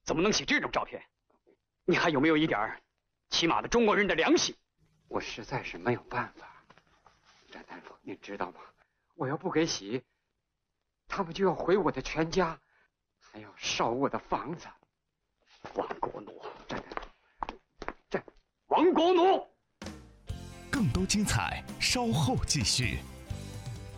怎么能洗这种照片？你还有没有一点起码的中国人的良心？ 我实在是没有办法。詹大夫，您知道吗？我要不给洗，他们就要毁我的全家，还要烧我的房子。 亡国奴， 这亡国奴！ 更多精彩，稍后继续。